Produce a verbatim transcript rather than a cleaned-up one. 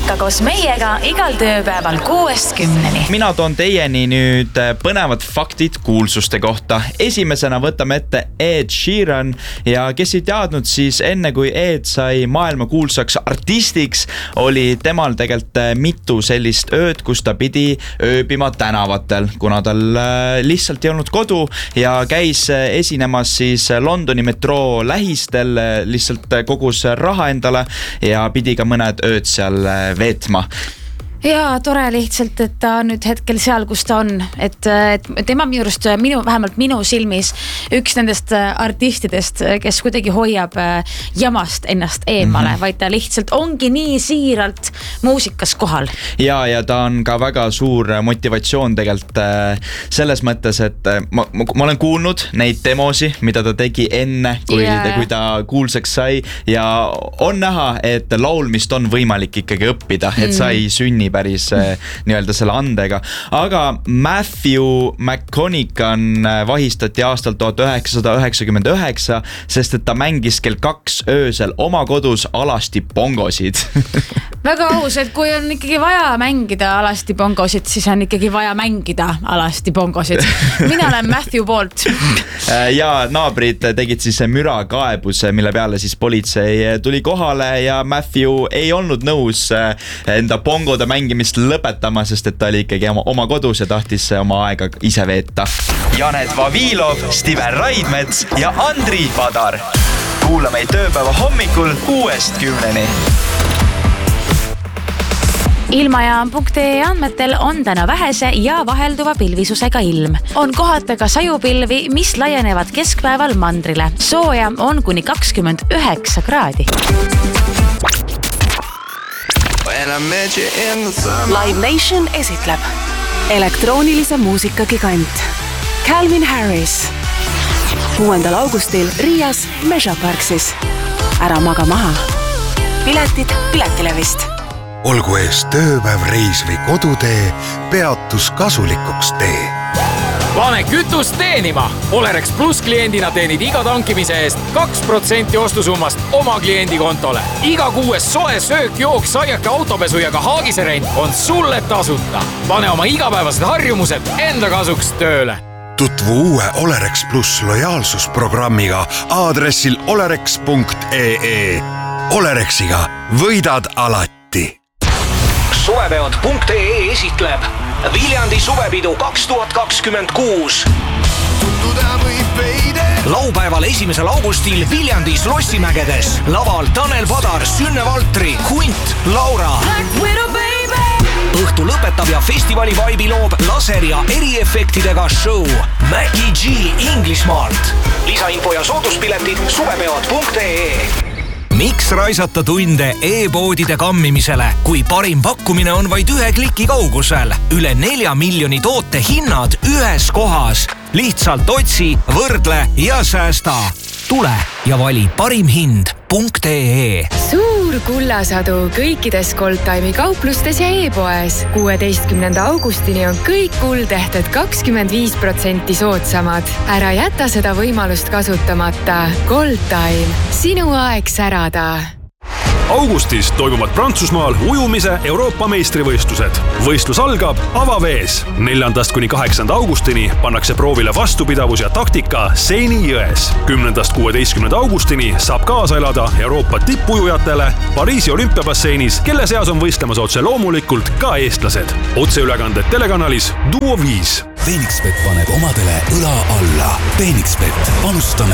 muusika koos meiega igal tööpäeval kuuest kümneni. Mina toon teieni nüüd põnevad faktid kuulsuste kohta. Esimesena võtame ette Ed Sheeran ja kes ei teadnud, siis enne kui Ed sai maailma kuulsaks artistiks, oli temal tegelikult mitu sellist ööd, kus ta pidi ööbima tänavatel, kuna tal lihtsalt ei olnud kodu ja käis esinemas siis Londoni metroo lähistel, lihtsalt kogus raha endale ja pidi ka mõned ööd seal veetma. Ja tore lihtsalt, et ta nüüd hetkel seal, kus ta on, et, et tema minu juurest, minu, vähemalt minu silmis üks nendest artistidest, kes kuidagi hoiab jamast ennast eemale, mm-hmm. vaid ta lihtsalt ongi nii siiralt muusikas kohal. Ja, ja ta on ka väga suur motivatsioon tegelikult selles mõttes, et ma, ma, ma olen kuulnud neid demosi, mida ta tegi enne, kui, yeah. kui ta kuulsaks sai ja on näha, et laulmist on võimalik ikkagi õppida, et sa ei sünni päris nii-öelda selle andega. Aga Matthew McConaughey vahistati aastal tuhat üheksasada üheksakümmend üheksa, sest et ta mängis kell kaks öösel oma kodus alasti bongosid. Väga aus, et kui on ikkagi vaja mängida alasti bongosid, siis on ikkagi vaja mängida alasti bongosid. Mina olen Matthew poolt. Ja naabrid tegid siis mürakaebuse, mille peale siis politsei tuli kohale ja Matthew ei olnud nõus enda bongode mängimist lõpetama, sest et ta oli ikkagi oma, oma kodus ja tahtis oma aega ise veeta. Janet Vavilov, Steven Raidmets ja Andri Padar. Kuula meid tööpäeva hommikul kuuest kümneni. Ilmajaam punkt ee andmetel on täna vähese ja vahelduva pilvisusega ilm. On kohata ka sajupilvi, mis laienevad keskpäeval mandrile. Sooja on kuni kakskümmend üheksa kraadi. Live Nation esitleb elektroonilise muusika gigant Calvin Harris kuuendal augustil Riias Measure Parksis. Ära maga maha. Piletid Piletilevist. Olgu ees tööpäev, reis või kodutee, peatus kasulikuks tee. Pane kütust teenima! Olerex Plus kliendina teenid iga tankimise eest kaks protsenti ostusummast oma kliendi kontole. Iga kuues soe söök, jook, saiake, autopesu ja ka haagiserent on sulle tasuta. Pane oma igapäevased harjumused enda kasuks tööle. Tutvu uue Olerex Plus lojaalsusprogrammiga aadressil olerex punkt ee. Olerexiga võidad alati. Suvepeod punkt ee esitleb Viljandi suvepidu kaks tuhat kakskümmend kuus. Laupäeval esimesel augustil Viljandis Lossimägedes. Laval Tanel Padar, Sünne Valtri, Hunt, Laura. Õhtu lõpetab ja festivali vaibi loob laser ja eriefektidega show Mackie G Inglismaalt. Lisainfo ja sooduspiletid suvepeod punkt ee. Miks raisata tunde e-poodide kammimisele, kui parim pakkumine on vaid ühe kliki kaugusel? Üle nelja miljoni toote hinnad ühes kohas. Lihtsalt otsi, võrdle ja säästa. Tule ja vali parim hind punkt ee. Suur kullasadu kõikides Goldtime'i kauplustes ja e-poes. kuueteistkümnenda augustini on kõik kuldehted kakskümmend viis protsenti soodsamad. Ära jäta seda võimalust kasutamata. Goldtime. Sinu aeg särada. Augustis toimuvad Prantsusmaal ujumise Euroopa meistrivõistlused. Võistlus algab avavees. neljandast kuni kaheksanda augustini pannakse proovile vastupidavus ja taktika Seini jões. kümnendast kuueteistkümnenda augustini saab kaasa elada Euroopa tippujujatele Pariisi olümpiabasseinis, kelle seas on võistlemas otse loomulikult ka eestlased. Otseülekanded telekanalis Duo viis. Phoenixbet paneb omadele õla alla. Phoenixbet, panustame